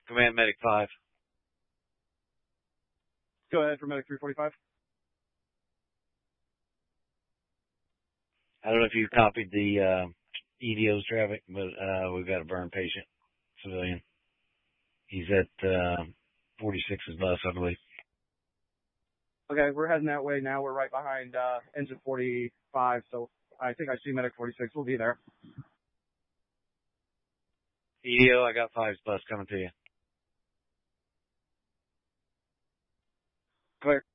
Command Medic 5. Go ahead for Medic 345. I don't know if you copied the EDO's traffic, but we've got a burn patient, civilian. He's at 46's bus, I believe. Okay, we're heading that way now. We're right behind engine 45, so I think I see Medic 46. We'll be there. EDO, I got 5's bus coming to you. Clear.